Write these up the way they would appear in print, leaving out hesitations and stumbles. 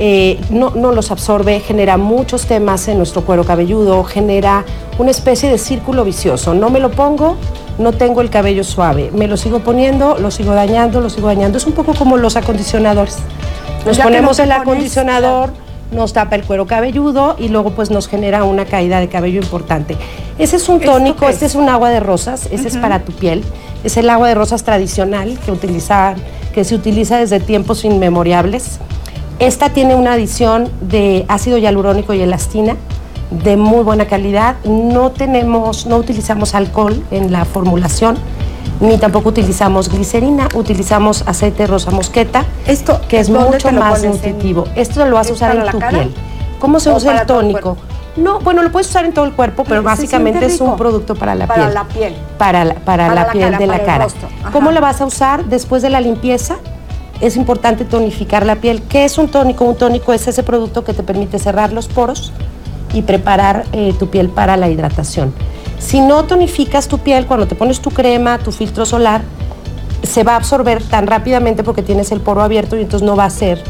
no los absorbe, genera muchos temas en nuestro cuero cabelludo, genera una especie de círculo vicioso. No me lo pongo, no tengo el cabello suave, me lo sigo poniendo, lo sigo dañando. Es un poco como los acondicionadores. Nos ponemos el acondicionador, nos tapa el cuero cabelludo y luego pues nos genera una caída de cabello importante. Ese es un tónico, este es un agua de rosas, ese es para tu piel. Es el agua de rosas tradicional que se utiliza desde tiempos inmemorables. Esta tiene una adición de ácido hialurónico y elastina de muy buena calidad. No utilizamos alcohol en la formulación, ni tampoco utilizamos glicerina, utilizamos aceite de rosa mosqueta, que es mucho más nutritivo. Esto lo vas a usar en tu piel. ¿Cómo se usa el tónico? No, bueno, lo puedes usar en todo el cuerpo, pero básicamente es un producto para la piel. Para la piel de la cara. ¿Cómo la vas a usar? Después de la limpieza, es importante tonificar la piel. ¿Qué es un tónico? Un tónico es ese producto que te permite cerrar los poros y preparar tu piel para la hidratación. Si no tonificas tu piel, cuando te pones tu crema, tu filtro solar, se va a absorber tan rápidamente porque tienes el poro abierto y entonces no va a ser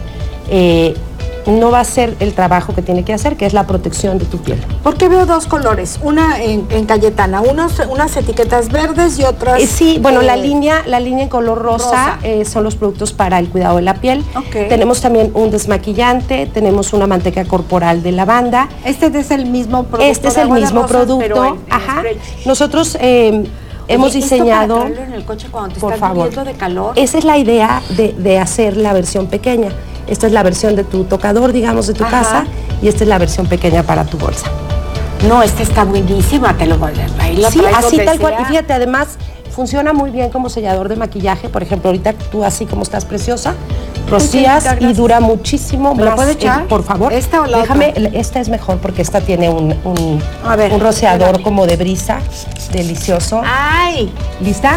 el trabajo que tiene que hacer, que es la protección de tu piel. Porque veo dos colores, una en Cayetana, unas etiquetas verdes y otras... sí, bueno, la línea en color rosa. Son los productos para el cuidado de la piel. Tenemos también un desmaquillante, tenemos una manteca corporal de lavanda. Este es el mismo producto. Este es el mismo producto. Nosotros hemos diseñado... Para en el coche cuando te por estás favor, muriendo de calor. Esa es la idea de hacer la versión pequeña. Esta es la versión de tu tocador, digamos, de tu casa, y esta es la versión pequeña para tu bolsa. No, esta está buenísima, te lo voy a ir. Sí, así tal cual. Y fíjate, además, funciona muy bien como sellador de maquillaje. Por ejemplo, ahorita tú así como estás preciosa, rocías y dura muchísimo. ¿Me lo puedo echar? Por favor. ¿Esta o la Déjame, otra? Esta es mejor porque esta tiene un rociador como de brisa, delicioso. ¡Ay! ¿Lista?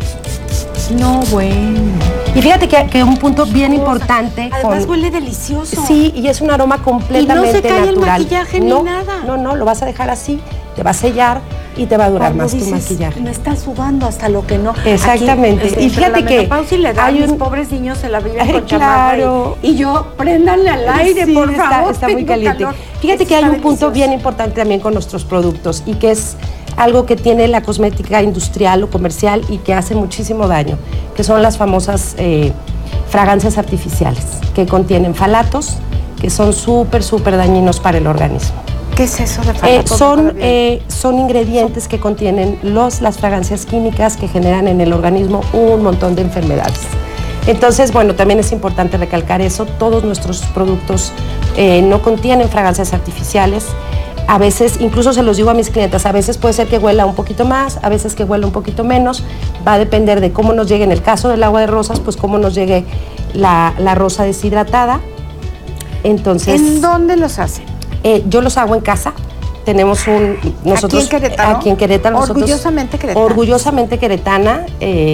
No, bueno. Y fíjate que un punto bien importante. Además huele delicioso. Sí, y es un aroma completamente natural. Y no se cae el maquillaje ni nada. No, lo vas a dejar así, te va a sellar y te va a durar más tu maquillaje. Me está sudando hasta lo que no. Exactamente. Aquí, y fíjate que mis pobres niños se la viven con chamarra y yo, préndanle al aire, por favor. Está muy caliente. Calor. Fíjate que hay un punto bien importante también con nuestros productos y que es algo que tiene la cosmética industrial o comercial y que hace muchísimo daño, que son las famosas fragancias artificiales, que contienen falatos, que son súper dañinos para el organismo. ¿Qué es eso de falatos? Son ingredientes que contienen las fragancias químicas que generan en el organismo un montón de enfermedades. Entonces, bueno, también es importante recalcar eso. Todos nuestros productos no contienen fragancias artificiales. A veces, incluso se los digo a mis clientes, a veces puede ser que huela un poquito más, a veces que huela un poquito menos. Va a depender de cómo nos llegue, en el caso del agua de rosas, pues cómo nos llegue la rosa deshidratada. Entonces, ¿en dónde los hacen? Yo los hago en casa. Tenemos nosotros aquí en Querétaro. Orgullosamente queretana. Orgullosamente queretana,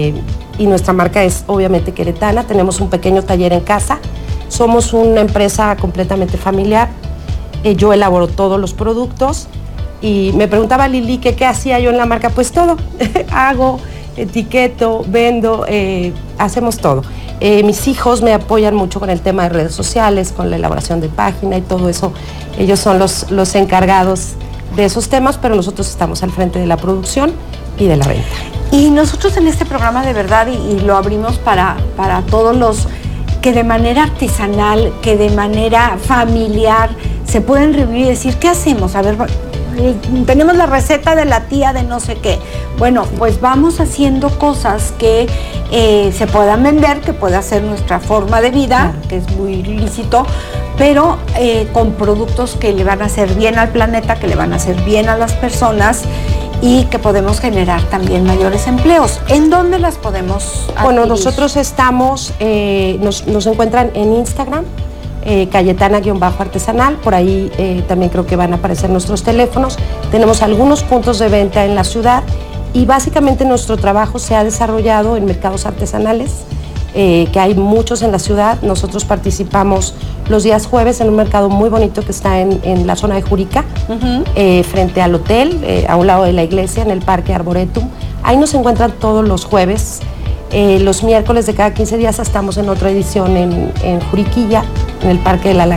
y nuestra marca es obviamente queretana. Tenemos un pequeño taller en casa. Somos una empresa completamente familiar. Yo elaboro todos los productos y me preguntaba Lili que qué hacía yo en la marca. Pues todo, hago, etiqueto, vendo, hacemos todo. Mis hijos me apoyan mucho con el tema de redes sociales, con la elaboración de página y todo eso. Ellos son los encargados de esos temas, pero nosotros estamos al frente de la producción y de la venta. Y nosotros en este programa de verdad, y lo abrimos para todos los que de manera artesanal, que de manera familiar se pueden reunir y decir, ¿qué hacemos? A ver, tenemos la receta de la tía de no sé qué. Bueno, pues vamos haciendo cosas que se puedan vender, que pueda ser nuestra forma de vida, que es muy lícito, pero con productos que le van a hacer bien al planeta, que le van a hacer bien a las personas y que podemos generar también mayores empleos. ¿En dónde las podemos adquirir? Bueno, nosotros estamos, nos encuentran en Instagram, Cayetana-artesanal, por ahí también creo que van a aparecer nuestros teléfonos. Tenemos algunos puntos de venta en la ciudad y básicamente nuestro trabajo se ha desarrollado en mercados artesanales, que hay muchos en la ciudad. Nosotros participamos los días jueves en un mercado muy bonito que está en la zona de Jurica, frente al hotel, a un lado de la iglesia, en el Parque Arboretum. Ahí nos encuentran todos los jueves. Los miércoles de cada 15 días estamos en otra edición en Juriquilla, en el Parque de la